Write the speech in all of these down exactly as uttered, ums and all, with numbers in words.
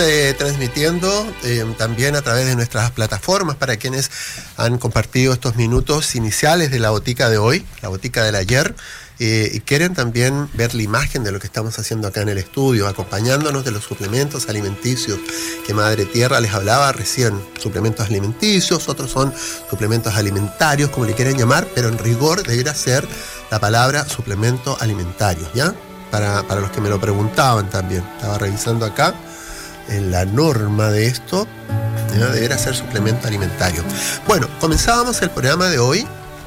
Eh, transmitiendo eh, también a través de nuestras plataformas para quienes han compartido estos minutos iniciales de la botica de hoy, la botica del ayer, eh, y quieren también ver la imagen de lo que estamos haciendo acá en el estudio, acompañándonos de los suplementos alimenticios que Madre Tierra les hablaba recién. Suplementos alimenticios, otros son suplementos alimentarios, como le quieran llamar, pero en rigor debería ser la palabra suplemento alimentario, ¿ya? Para, para los que me lo preguntaban también, estaba revisando acá en la norma de esto, ¿ya? Deberá ser suplemento alimentario. Bueno, comenzábamos el programa de hoy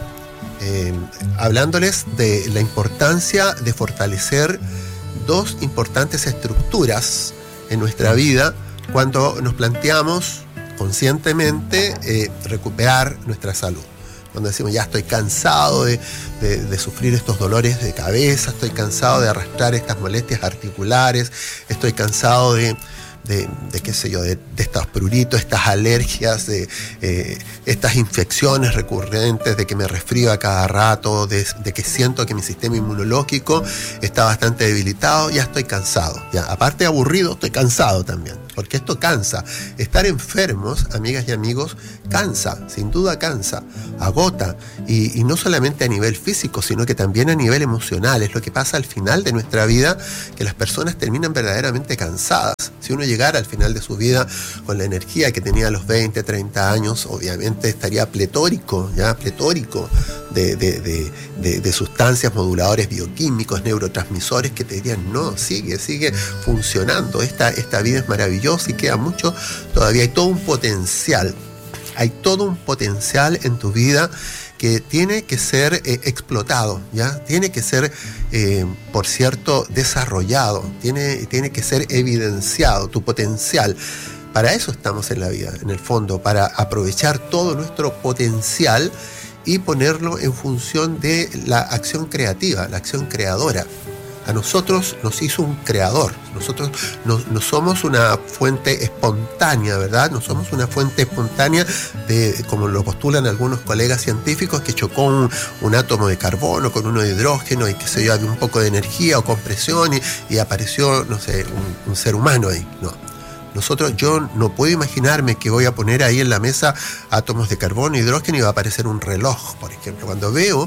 eh, hablándoles de la importancia de fortalecer dos importantes estructuras en nuestra vida cuando nos planteamos conscientemente eh, recuperar nuestra salud. Cuando decimos, ya estoy cansado de, de, de sufrir estos dolores de cabeza, estoy cansado de arrastrar estas molestias articulares, estoy cansado de De, de qué sé yo, de, de estos pruritos, estas alergias, de eh, estas infecciones recurrentes, de que me resfrío a cada rato, de, de que siento que mi sistema inmunológico está bastante debilitado, ya estoy cansado. Ya, aparte de aburrido, estoy cansado también, porque esto cansa. Estar enfermos, amigas y amigos, cansa, sin duda cansa, agota, y, y no solamente a nivel físico, sino que también a nivel emocional. Es lo que pasa al final de nuestra vida, que las personas terminan verdaderamente cansadas. Si uno llegara al final de su vida con la energía que tenía a los veinte, treinta años, obviamente estaría pletórico, ya pletórico de, de, de, de, de sustancias moduladores bioquímicos, neurotransmisores que te dirían, no, sigue, sigue funcionando, esta, esta vida es maravillosa y queda mucho, todavía hay todo un potencial, hay todo un potencial en tu vida que tiene que ser eh, explotado, ¿ya? Tiene que ser, eh, por cierto, desarrollado, tiene, tiene que ser evidenciado, tu potencial. Para eso estamos en la vida, en el fondo, para aprovechar todo nuestro potencial y ponerlo en función de la acción creativa, la acción creadora. A nosotros nos hizo un creador, nosotros no, no somos una fuente espontánea, ¿verdad? No somos una fuente espontánea de, como lo postulan algunos colegas científicos, que chocó un, un átomo de carbono con uno de hidrógeno y que se dio un poco de energía o compresión y, y apareció, no sé, un, un ser humano ahí. No. Nosotros, yo no puedo imaginarme que voy a poner ahí en la mesa átomos de carbono e hidrógeno y va a aparecer un reloj, por ejemplo. Cuando veo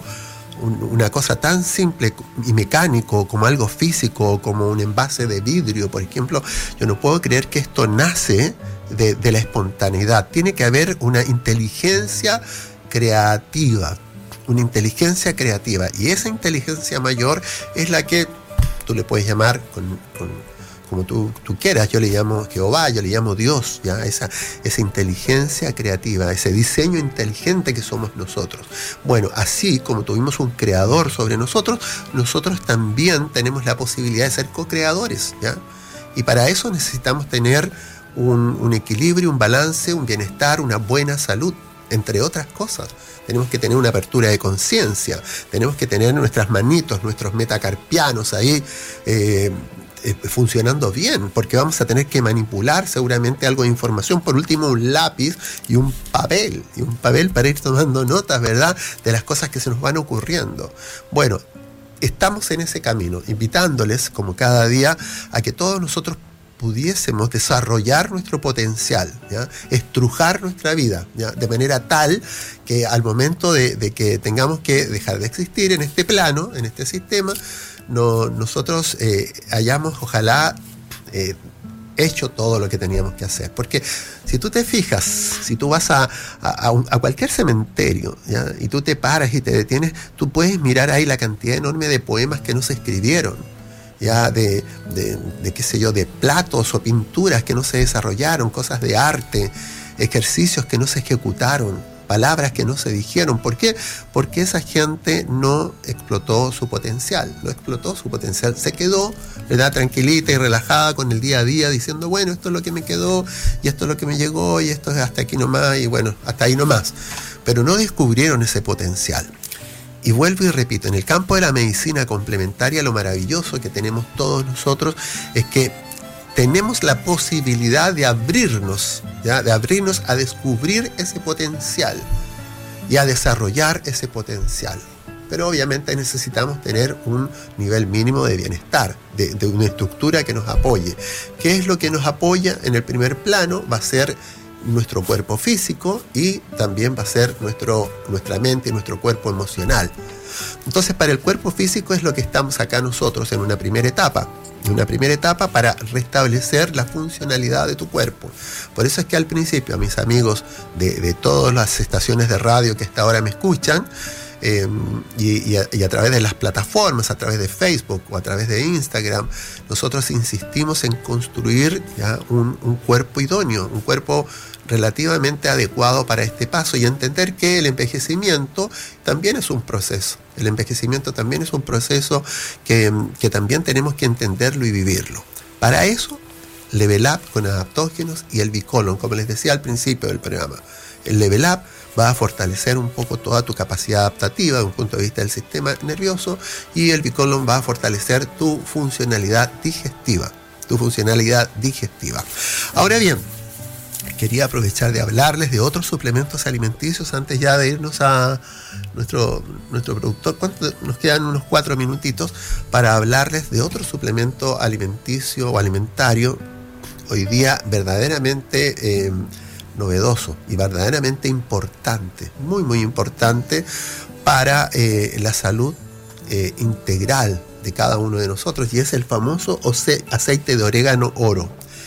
una cosa tan simple y mecánico como algo físico, como un envase de vidrio, por ejemplo, yo no puedo creer que esto nace de, de la espontaneidad. Tiene que haber una inteligencia creativa, una inteligencia creativa, y esa inteligencia mayor es la que tú le puedes llamar con, con como tú, tú quieras. Yo le llamo Jehová, yo le llamo Dios, ¿ya? Esa, esa inteligencia creativa, ese diseño inteligente que somos nosotros. Bueno, así como tuvimos un creador sobre nosotros, nosotros también tenemos la posibilidad de ser co-creadores, ¿ya? Y para eso necesitamos tener un, un equilibrio, un balance, un bienestar, una buena salud, entre otras cosas. Tenemos que tener una apertura de conciencia, tenemos que tener nuestras manitos, nuestros metacarpianos ahí, eh, funcionando bien, porque vamos a tener que manipular seguramente algo de información, por último un lápiz y un papel, y un papel para ir tomando notas, ¿verdad?, de las cosas que se nos van ocurriendo. Bueno, estamos en ese camino, invitándoles como cada día a que todos nosotros pudiésemos desarrollar nuestro potencial, ¿ya? Estrujar nuestra vida, ¿ya? De manera tal que al momento de, de que tengamos que dejar de existir en este plano, en este sistema, no, nosotros eh, hayamos, ojalá, eh, hecho todo lo que teníamos que hacer. Porque si tú te fijas, si tú vas a, a, a cualquier cementerio, ¿ya?, y tú te paras y te detienes, tú puedes mirar ahí la cantidad enorme de poemas que no se escribieron, ya de, de, de qué sé yo, de platos o pinturas que no se desarrollaron, cosas de arte, ejercicios que no se ejecutaron, palabras que no se dijeron. ¿Por qué? Porque esa gente no explotó su potencial, no explotó su potencial, se quedó, ¿verdad?, tranquilita y relajada con el día a día, diciendo, bueno, esto es lo que me quedó, y esto es lo que me llegó, y esto es hasta aquí nomás, y bueno, hasta ahí nomás. Pero no descubrieron ese potencial. Y vuelvo y repito, en el campo de la medicina complementaria, lo maravilloso que tenemos todos nosotros es que tenemos la posibilidad de abrirnos, ¿ya?, de abrirnos a descubrir ese potencial y a desarrollar ese potencial. pero obviamente necesitamos tener un nivel mínimo de bienestar, de, de una estructura que nos apoye. ¿Qué es lo que nos apoya? En el primer plano va a ser nuestro cuerpo físico y también va a ser nuestro, nuestra mente y nuestro cuerpo emocional. Entonces, para el cuerpo físico es lo que estamos acá nosotros en una primera etapa. En una primera etapa para restablecer la funcionalidad de tu cuerpo. Por eso es que al principio, a mis amigos de, de todas las estaciones de radio que hasta ahora me escuchan, Eh, y, y, a, y a través de las plataformas, a través de Facebook o a través de Instagram, nosotros insistimos en construir ya un, un cuerpo idóneo, un cuerpo relativamente adecuado para este paso y entender que el envejecimiento también es un proceso. El envejecimiento también es un proceso que, que también tenemos que entenderlo y vivirlo. Para eso, Level Up con adaptógenos y el Bicolon, como les decía al principio del programa. El Level Up va a fortalecer un poco toda tu capacidad adaptativa desde un punto de vista del sistema nervioso y el Bicolon va a fortalecer tu funcionalidad digestiva, tu funcionalidad digestiva. Ahora bien, quería aprovechar de hablarles de otros suplementos alimenticios antes ya de irnos a nuestro, nuestro productor. ¿Cuánto? Nos quedan unos cuatro minutitos para hablarles de otro suplemento alimenticio o alimentario hoy día verdaderamente eh, novedoso y verdaderamente importante, muy muy importante para eh, la salud eh, integral de cada uno de nosotros, y es el famoso aceite de orégano oro.